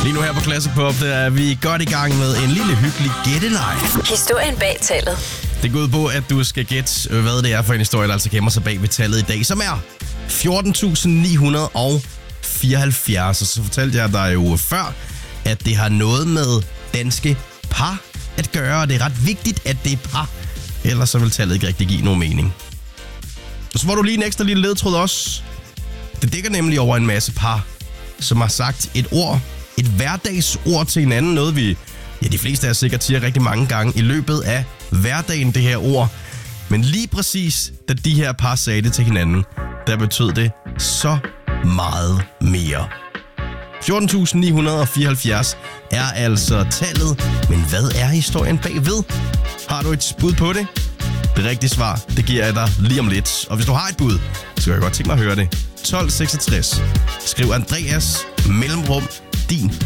Lige nu her på Classic Pop, der er vi godt i gang med en lille hyggelig gætteleg. Historien bag tallet. Det går ud på, at du skal gætte, hvad det er for en historie, der altså gemmer sig bag ved tallet i dag, som er 14.974. Og så fortalte jeg dig jo før, at det har noget med danske par at gøre, og det er ret vigtigt, at det er par. Ellers så vil tallet ikke rigtig give nogen mening. Og så får du lige en ekstra lille ledtråd også. Det dækker nemlig over en masse par, som har sagt et ord, et hverdagsord til hinanden. Noget vi, de fleste af os sikkert siger rigtig mange gange i løbet af hverdagen, det her ord. Men lige præcis, da de her par sagde det til hinanden, der betød det så meget mere. 14.974 er altså tallet, men hvad er historien bagved? Har du et bud på det? Det rigtige svar, det giver jeg dig lige om lidt. Og hvis du har et bud, så kan jeg godt tænke mig at høre det. 1266. Skriv Andreas mellemrum din